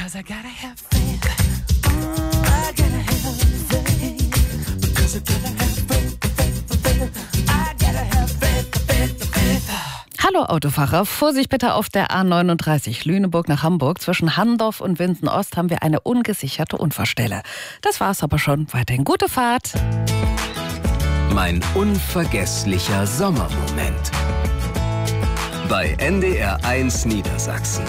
'cause I gotta have faith. I gotta have faith. Because I gotta have faith. I gotta have faith. Hallo Autofahrer, Vorsicht bitte auf der A39 Lüneburg nach Hamburg. Zwischen Handorf und Winden-Ost haben wir eine ungesicherte Unfallstelle. Das war's aber schon. Weiterhin gute Fahrt. Mein unvergesslicher Sommermoment. Bei NDR1 Niedersachsen.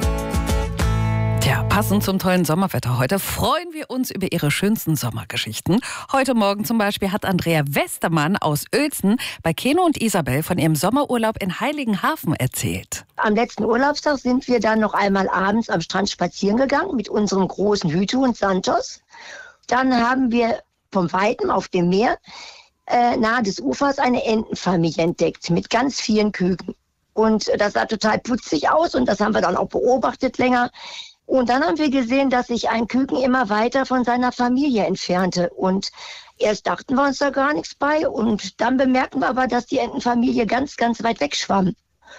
Tja, passend zum tollen Sommerwetter heute freuen wir uns über Ihre schönsten Sommergeschichten. Heute Morgen zum Beispiel hat Andrea Westermann aus Uelzen bei Keno und Isabel von ihrem Sommerurlaub in Heiligenhafen erzählt. Am letzten Urlaubstag sind wir dann noch einmal abends am Strand spazieren gegangen mit unserem großen Hüthund Santos. Dann haben wir vom Weiten auf dem Meer nahe des Ufers eine Entenfamilie entdeckt mit ganz vielen Küken. Und das sah total putzig aus und das haben wir dann auch beobachtet länger. Und dann haben wir gesehen, dass sich ein Küken immer weiter von seiner Familie entfernte. Und erst dachten wir uns da gar nichts bei. Und dann bemerkten wir aber, dass die Entenfamilie ganz, ganz weit weg schwamm.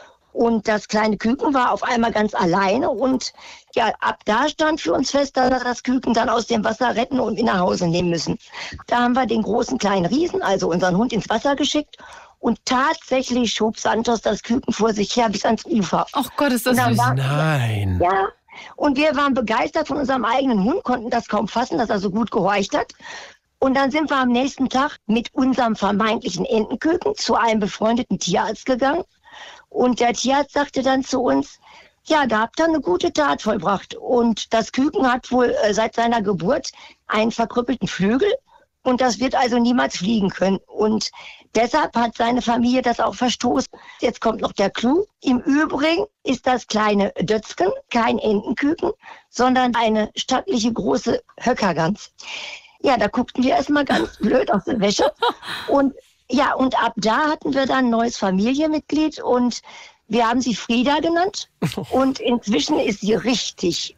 Und das kleine Küken war auf einmal ganz alleine. Und ja, ab da stand für uns fest, dass wir das Küken dann aus dem Wasser retten und nach Hause nehmen müssen. Da haben wir den großen kleinen Riesen, also unseren Hund, ins Wasser geschickt. Und tatsächlich schob Santos das Küken vor sich her bis ans Ufer. Ach Gott, ist das süß. Nein. Ja. Und wir waren begeistert von unserem eigenen Hund, konnten das kaum fassen, dass er so gut gehorcht hat. Und dann sind wir am nächsten Tag mit unserem vermeintlichen Entenküken zu einem befreundeten Tierarzt gegangen. Und der Tierarzt sagte dann zu uns, ja, da habt ihr eine gute Tat vollbracht. Und das Küken hat wohl seit seiner Geburt einen verkrüppelten Flügel. Und das wird also niemals fliegen können. Und deshalb hat seine Familie das auch verstoßen. Jetzt kommt noch der Clou. Im Übrigen ist das kleine Dötzken kein Entenküken, sondern eine stattliche große Höckergans. Ja, da guckten wir erstmal ganz blöd aus der Wäsche. Und ja, und ab da hatten wir dann ein neues Familienmitglied und wir haben sie Frieda genannt. Und inzwischen ist sie richtig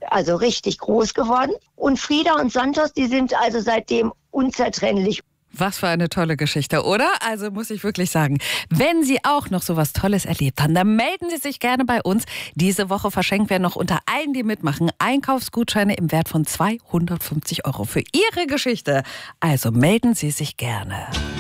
groß geworden. Und Frieda und Santos, die sind also seitdem unzertrennlich. Was für eine tolle Geschichte, oder? Also muss ich wirklich sagen, wenn Sie auch noch so was Tolles erlebt haben, dann melden Sie sich gerne bei uns. Diese Woche verschenken wir noch unter allen, die mitmachen, Einkaufsgutscheine im Wert von 250 € für Ihre Geschichte. Also melden Sie sich gerne.